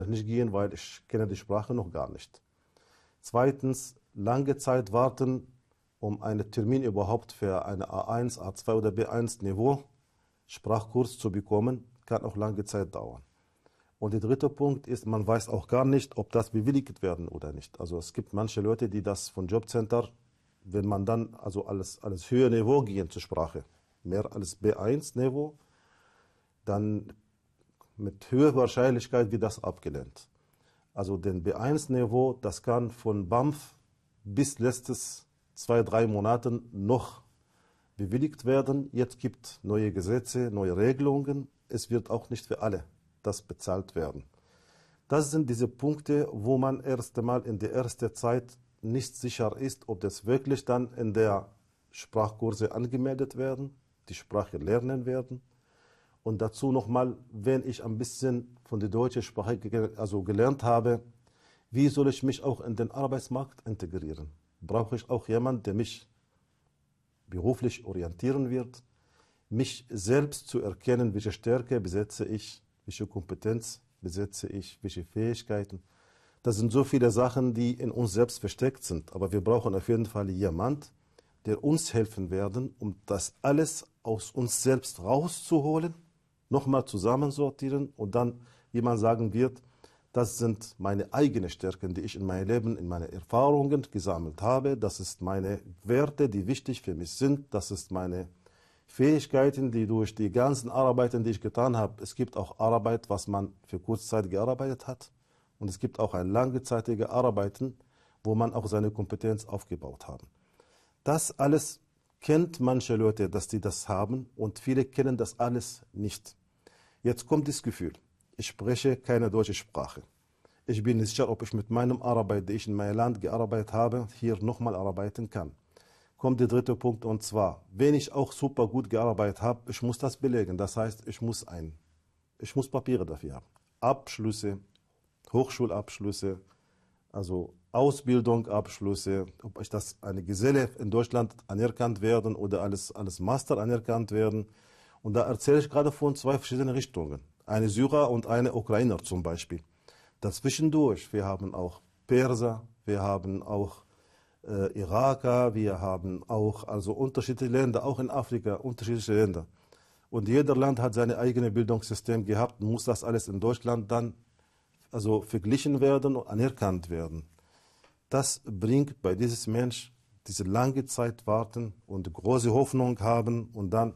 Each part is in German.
nicht gehen, weil ich kenne die Sprache noch gar nicht. Zweitens, lange Zeit warten, um einen Termin überhaupt für eine A1, A2 oder B1 Niveau Sprachkurs zu bekommen, kann auch lange Zeit dauern. Und der dritte Punkt ist, man weiß auch gar nicht, ob das bewilligt werden oder nicht. Also es gibt manche Leute, die das von Jobcenter, wenn man dann also alles höhere Niveau gehen zur Sprache, mehr als B1 Niveau, dann mit höherer Wahrscheinlichkeit wird das abgelehnt. Also den B1-Niveau, das kann von BAMF bis letztes 2, 3 Monaten noch bewilligt werden. Jetzt gibt es neue Gesetze, neue Regelungen. Es wird auch nicht für alle das bezahlt werden. Das sind diese Punkte, wo man erst einmal in der ersten Zeit nicht sicher ist, ob das wirklich dann in der Sprachkurse angemeldet werden, die Sprache lernen werden. Und dazu nochmal, wenn ich ein bisschen von der deutschen Sprache gelernt habe, wie soll ich mich auch in den Arbeitsmarkt integrieren? Brauche ich auch jemanden, der mich beruflich orientieren wird, mich selbst zu erkennen, welche Stärke besitze ich, welche Kompetenz besitze ich, welche Fähigkeiten. Das sind so viele Sachen, die in uns selbst versteckt sind. Aber wir brauchen auf jeden Fall jemanden, der uns helfen werden, um das alles aus uns selbst rauszuholen, nochmal zusammensortieren und dann, wie man sagen wird, das sind meine eigenen Stärken, die ich in meinem Leben, in meine Erfahrungen gesammelt habe. Das ist meine Werte, die wichtig für mich sind. Das ist meine Fähigkeiten, die durch die ganzen Arbeiten, die ich getan habe, es gibt auch Arbeit, was man für kurze Zeit gearbeitet hat. Und es gibt auch ein langzeitige Arbeiten, wo man auch seine Kompetenz aufgebaut hat. Das alles kennt manche Leute, dass die das haben und viele kennen das alles nicht. Jetzt kommt das Gefühl, ich spreche keine deutsche Sprache. Ich bin nicht sicher, ob ich mit meinem Arbeit, die ich in meinem Land gearbeitet habe, hier nochmal arbeiten kann. Kommt der dritte Punkt und zwar, wenn ich auch super gut gearbeitet habe, ich muss das belegen. Das heißt, ich muss Papiere dafür haben. Abschlüsse, Hochschulabschlüsse, also Ausbildung, Abschlüsse, ob ich das eine Geselle in Deutschland anerkannt werden oder alles Master anerkannt werden. Und da erzähle ich gerade von 2 verschiedenen Richtungen. Eine Syrer und eine Ukrainer zum Beispiel. Dazwischendurch, wir haben auch Perser, wir haben auch Iraker, wir haben auch also unterschiedliche Länder, auch in Afrika unterschiedliche Länder. Und jeder Land hat sein eigenes Bildungssystem gehabt, muss das alles in Deutschland dann also verglichen werden und anerkannt werden. Das bringt bei diesem Mensch diese lange Zeit warten und große Hoffnung haben und dann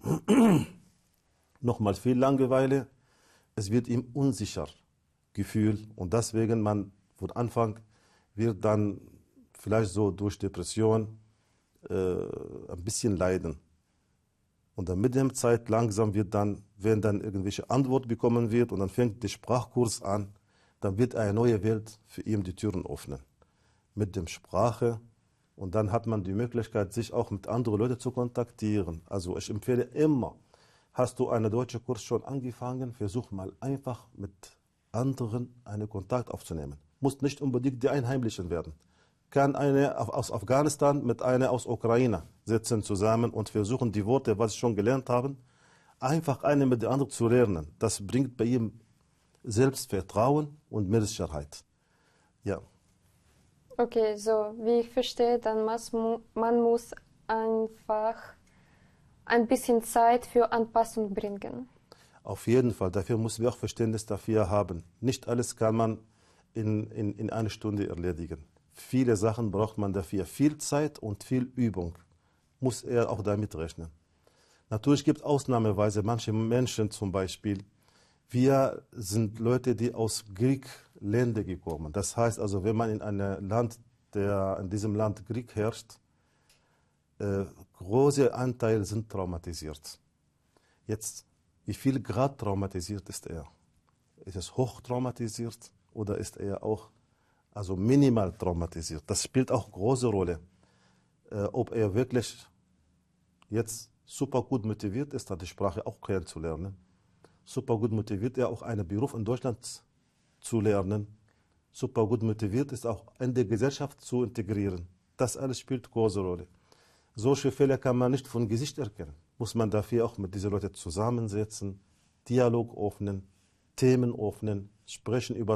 nochmal viel Langeweile. Es wird ihm unsicher Gefühl und deswegen man von Anfang wird dann vielleicht so durch Depression ein bisschen leiden. Und dann mit der Zeit langsam wenn dann irgendwelche Antwort bekommen wird und dann fängt der Sprachkurs an, dann wird eine neue Welt für ihn die Türen öffnen. Mit der Sprache und dann hat man die Möglichkeit, sich auch mit anderen Leuten zu kontaktieren. Also ich empfehle immer, hast du einen deutschen Kurs schon angefangen, versuch mal einfach mit anderen einen Kontakt aufzunehmen. Muss nicht unbedingt die Einheimischen werden. Kann eine aus Afghanistan mit einer aus Ukraine sitzen zusammen und versuchen die Worte, was sie schon gelernt haben, einfach eine mit der anderen zu lernen. Das bringt bei ihm Selbstvertrauen und mehr Sicherheit. Ja. Okay, so wie ich verstehe, dann man muss einfach ein bisschen Zeit für Anpassung bringen. Auf jeden Fall, dafür müssen wir auch Verständnis dafür haben. Nicht alles kann man in einer Stunde erledigen. Viele Sachen braucht man dafür. Viel Zeit und viel Übung. Muss er auch damit rechnen. Natürlich gibt es ausnahmsweise manche Menschen zum Beispiel. Wir sind Leute, die aus Kriegländern gekommen. Das heißt also, wenn man in einem Land, in diesem Land Krieg herrscht, große Anteile sind traumatisiert. Jetzt, wie viel Grad traumatisiert ist er? Ist es hoch traumatisiert oder ist er auch also minimal traumatisiert? Das spielt auch große Rolle. Ob er wirklich jetzt super gut motiviert ist, die Sprache auch kennenzulernen. Super gut motiviert er auch einen Beruf in Deutschland zu lernen. Super gut motiviert ist auch in der Gesellschaft zu integrieren. Das alles spielt große Rolle. Solche Fälle kann man nicht von Gesicht erkennen. Muss man dafür auch mit diesen Leuten zusammensetzen, Dialog öffnen, Themen öffnen, sprechen über